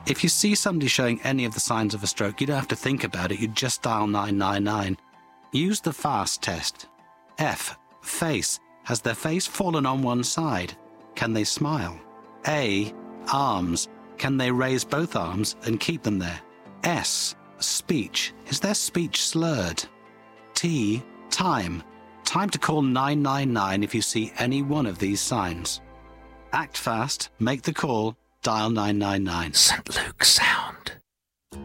If you see somebody showing any of the signs of a stroke, you don't have to think about it. You just dial 999. Use the FAST test. F. Face. Has their face fallen on one side? Can they smile? A. Arms. Can they raise both arms and keep them there? S. Speech. Is their speech slurred? T. Time. Time to call 999 if you see any one of these signs. Act fast, make the call, dial 999. St. Luke's Sound.